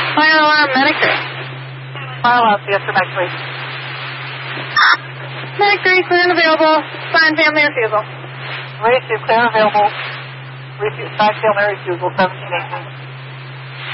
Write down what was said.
Fire alarm, medic 3. Fire alarm, yes, for medic 3. Medic 3, clear and available. Sign family refusal. Race 2, clear and available. Sign family refusal, 1718.